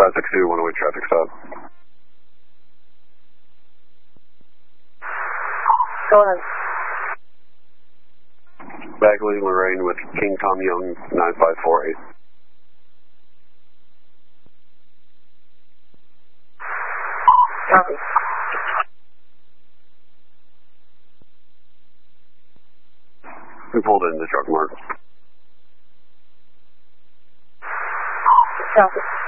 562, 108 traffic stop. Go ahead. Bagley, Lorraine with King Tom Young, 9548. Copy. We pulled in the truck mark. Copy.